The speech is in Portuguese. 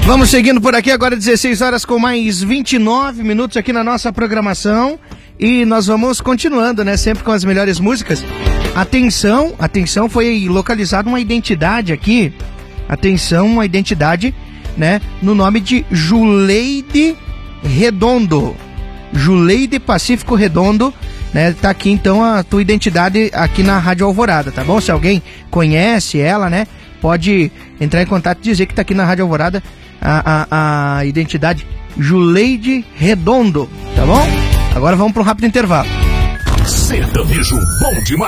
Vamos seguindo por aqui, agora 16 horas com mais 29 minutos aqui na nossa programação. E nós vamos continuando, né? Sempre com as melhores músicas. Atenção, foi localizada uma identidade aqui. Atenção, uma identidade, né? No nome de Juleide Redondo. Juleide Pacífico Redondo, né? Tá aqui então a tua identidade aqui na Rádio Alvorada, tá bom? Se alguém conhece ela, né? Pode entrar em contato e dizer que tá aqui na Rádio Alvorada a identidade Juleide Redondo, tá bom? Agora vamos para um rápido intervalo. Sertanejo bom demais.